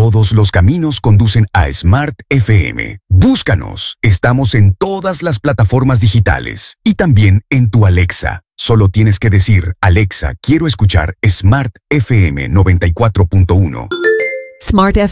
todos los caminos conducen a Smart FM. Búscanos. Estamos en todas las plataformas digitales y también en tu Alexa. Solo tienes que decir, Alexa, quiero escuchar Smart FM 94.1. Smart